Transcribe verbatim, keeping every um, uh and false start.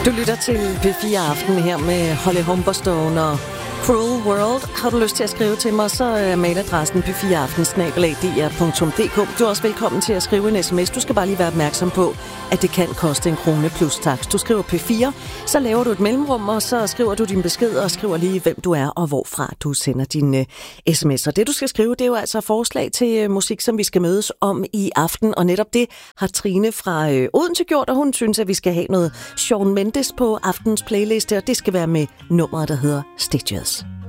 Du lytter til P fire Aften her med Holly Humberstone og Cruel World. Har du lyst til at skrive til mig, så er mailadressen p fire aften snabel-a d r punktum d k. Du er også velkommen til at skrive en sms. Du skal bare lige være opmærksom på, at det kan koste en krone plus takst. Du skriver P fire, så laver du et mellemrum, og så skriver du din besked og skriver lige, hvem du er og hvorfra du sender dine uh, sms'er. Det, du skal skrive, det er jo altså forslag til uh, musik, som vi skal mødes om i aften. Og netop det har Trine fra uh, Odense gjort, og hun synes, at vi skal have noget Shawn Mendes på aftens playliste, og det skal være med nummeret, der hedder Stitches.